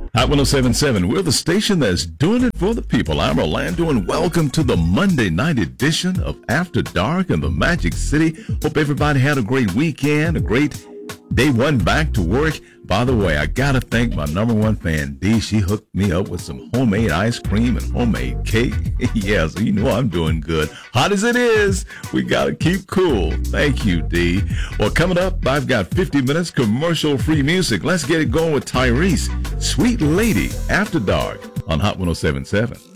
Hot 1077, we're the station that's doing it for the people. I'm Orlando, and welcome to the Monday night edition of After Dark in the Magic City. Hope everybody had a great weekend, a great day one back to work. By the way, I got to thank my number one fan, Dee. She hooked me up with some homemade ice cream and homemade cake. Yeah, so you know I'm doing good. Hot as it is, we got to keep cool. Thank you, Dee. Well, coming up, I've got 50 minutes commercial-free music. Let's get it going with Tyrese, Sweet Lady, After Dark on Hot 1077.